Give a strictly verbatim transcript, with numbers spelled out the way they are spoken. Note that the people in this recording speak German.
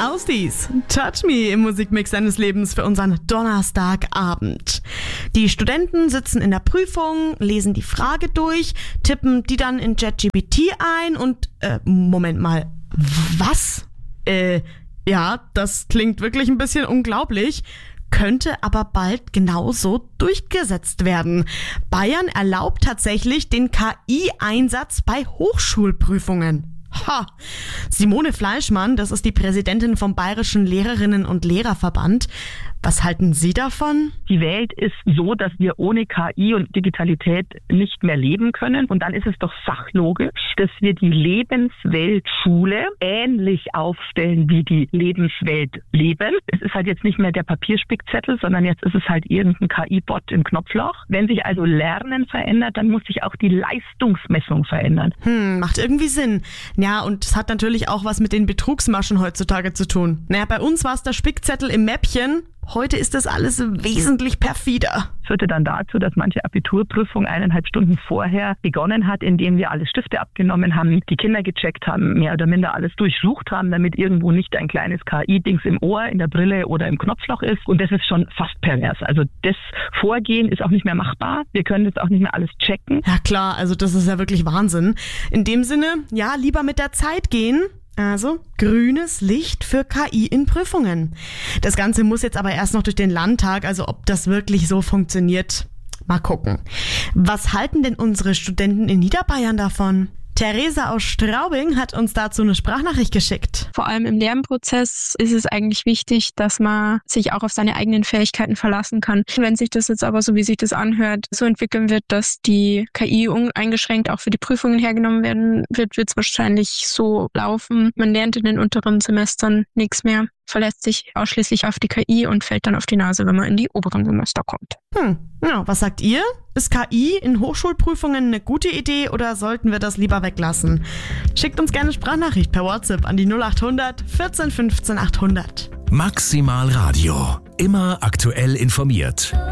Ausdies, Touch Me im Musikmix deines Lebens für unseren Donnerstagabend. Die Studenten sitzen in der Prüfung, lesen die Frage durch, tippen die dann in ChatGPT ein und, äh, Moment mal, was? Äh, ja, das klingt wirklich ein bisschen unglaublich, könnte aber bald genauso durchgesetzt werden. Bayern erlaubt tatsächlich den K I-Einsatz bei Hochschulprüfungen. Ha! Simone Fleischmann, das ist die Präsidentin vom Bayerischen Lehrerinnen- und Lehrerverband. Was halten Sie davon? Die Welt ist so, dass wir ohne K I und Digitalität nicht mehr leben können. Und dann ist es doch sachlogisch, dass wir die Lebensweltschule ähnlich aufstellen wie die Lebenswelt Leben. Es ist halt jetzt nicht mehr der Papierspickzettel, sondern jetzt ist es halt irgendein K I-Bot im Knopfloch. Wenn sich also Lernen verändert, dann muss sich auch die Leistungsmessung verändern. Hm, macht irgendwie Sinn. Ja, und es hat natürlich auch was mit den Betrugsmaschen heutzutage zu tun. Naja, bei uns war es der Spickzettel im Mäppchen. Heute ist das alles wesentlich perfider. Führte dann dazu, dass manche Abiturprüfung eineinhalb Stunden vorher begonnen hat, indem wir alle Stifte abgenommen haben, die Kinder gecheckt haben, mehr oder minder alles durchsucht haben, damit irgendwo nicht ein kleines K I-Dings im Ohr, in der Brille oder im Knopfloch ist. Und das ist schon fast pervers. Also das Vorgehen ist auch nicht mehr machbar. Wir können jetzt auch nicht mehr alles checken. Ja klar, also das ist ja wirklich Wahnsinn. In dem Sinne, ja, lieber mit der Zeit gehen. Also grünes Licht für K I in Prüfungen. Das Ganze muss jetzt aber erst noch durch den Landtag, also ob das wirklich so funktioniert, mal gucken. Was halten denn unsere Studenten in Niederbayern davon? Theresa aus Straubing hat uns dazu eine Sprachnachricht geschickt. Vor allem im Lernprozess ist es eigentlich wichtig, dass man sich auch auf seine eigenen Fähigkeiten verlassen kann. Wenn sich das jetzt aber, so wie sich das anhört, so entwickeln wird, dass die K I uneingeschränkt auch für die Prüfungen hergenommen werden wird, wird es wahrscheinlich so laufen. Man lernt in den unteren Semestern nichts mehr, verlässt sich ausschließlich auf die K I und fällt dann auf die Nase, wenn man in die oberen Semester kommt. Hm, ja, was sagt ihr? Ist K I in Hochschulprüfungen eine gute Idee oder sollten wir das lieber weglassen? Schickt uns gerne Sprachnachricht per WhatsApp an die null acht hundert vierzehn fünfzehn achthundert. Maximal Radio. Immer aktuell informiert.